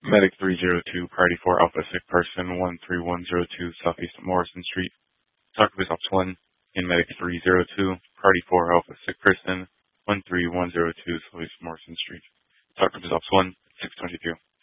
Medic 302, Priority 4 Alpha, sick person 13102 Southeast Morrison Street. Talk to Office 1 in Medic 302, Priority 4 Alpha, sick person 13102 Southeast Morrison Street. Talk to Office 1, 622.